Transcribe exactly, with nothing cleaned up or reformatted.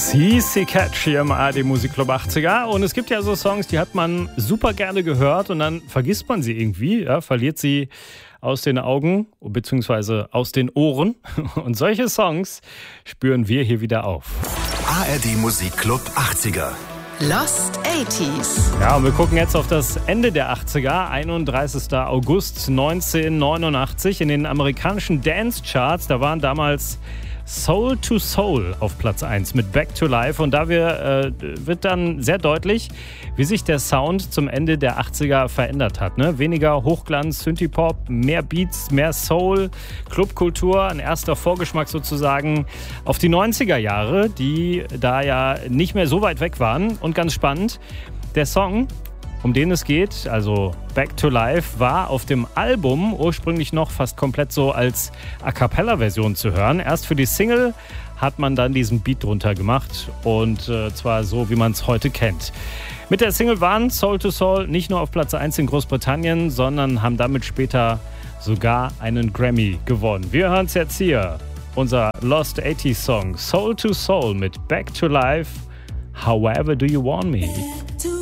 C C Catch hier im A R D Musikclub achtziger. Und es gibt ja so Songs, die hat man super gerne gehört und dann vergisst man sie irgendwie, ja, verliert sie aus den Augen bzw. aus den Ohren. Und solche Songs spüren wir hier wieder auf. A R D Musikclub achtziger. Lost eighties. Ja, und wir gucken jetzt auf das Ende der achtziger, einunddreißigster August neunzehnhundertneunundachtzig. In den amerikanischen Dance-Charts, da waren damals Soul to Soul auf Platz eins mit Back to Life. Und da wir, äh, wird dann sehr deutlich, wie sich der Sound zum Ende der achtziger verändert hat. Ne? Weniger Hochglanz, Synthie-Pop, mehr Beats, mehr Soul, Clubkultur. Ein erster Vorgeschmack sozusagen auf die neunziger Jahre, die da ja nicht mehr so weit weg waren. Und ganz spannend, der Song, um den es geht, also Back to Life, war auf dem Album ursprünglich noch fast komplett so als A-Cappella-Version zu hören. Erst für die Single hat man dann diesen Beat drunter gemacht und äh, zwar so, wie man es heute kennt. Mit der Single waren Soul to Soul nicht nur auf Platz eins in Großbritannien, sondern haben damit später sogar einen Grammy gewonnen. Wir hören es jetzt hier, unser Lost eighties Song Soul to Soul mit Back to Life, However Do You Want Me.